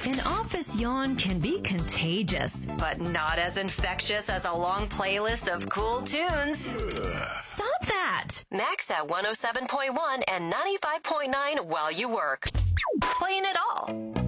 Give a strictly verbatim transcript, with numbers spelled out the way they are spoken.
An office yawn can be contagious, but not as infectious as a long playlist of cool tunes. Stop that! Max at one oh seven point one and ninety-five point nine while you work. Playing it all.